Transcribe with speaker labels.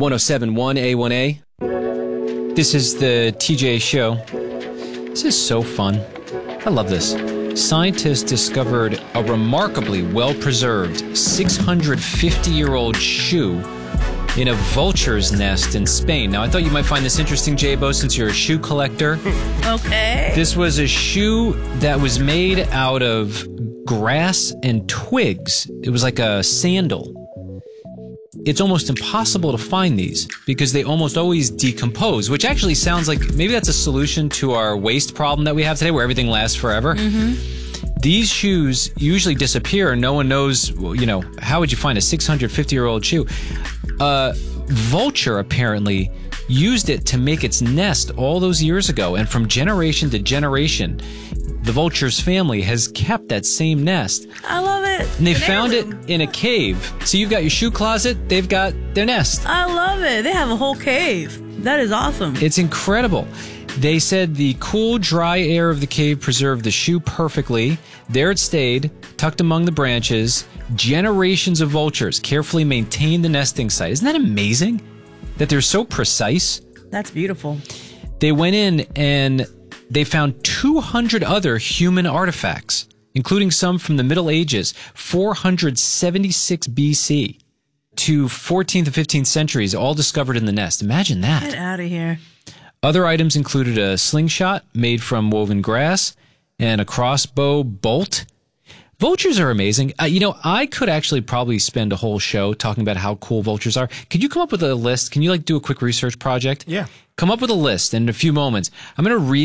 Speaker 1: 1071 A1A. This is the TJ Show. This is so fun. I love this. Scientists discovered a remarkably well-preserved 650-year-old shoe in a vulture's nest in Spain. Now, I thought you might find this interesting, J-Bo, since you're a shoe collector.
Speaker 2: Okay.
Speaker 1: This was a shoe that was made out of grass and twigs. It was like a sandal. It's almost impossible to find these because they almost always decompose, which actually sounds like maybe that's a solution to our waste problem that we have today where everything lasts forever. Mm-hmm. These shoes usually disappear and no one knows, how would you find a 650-year-old shoe? Vulture apparently used it to make its nest all those years ago, and from generation to generation, the vulture's family has kept that same nest.
Speaker 2: I love it.
Speaker 1: And they found it in a cave. So you've got your shoe closet, they've got their nest.
Speaker 2: I love it. They have a whole cave. That is awesome.
Speaker 1: It's incredible. They said the cool, dry air of the cave preserved the shoe perfectly. There it stayed, tucked among the branches. Generations of vultures carefully maintained the nesting site. Isn't that amazing? That they're so precise.
Speaker 2: That's beautiful.
Speaker 1: They went in and they found 200 other human artifacts, including some from the Middle Ages, 476 BC to 14th and 15th centuries, all discovered in the nest. Imagine that.
Speaker 2: Get out of here.
Speaker 1: Other items included a slingshot made from woven grass and a crossbow bolt. Vultures are amazing. I could actually probably spend a whole show talking about how cool vultures are. Could you come up with a list? Can you do a quick research project?
Speaker 3: Yeah.
Speaker 1: Come up with a list in a few moments. I'm going to read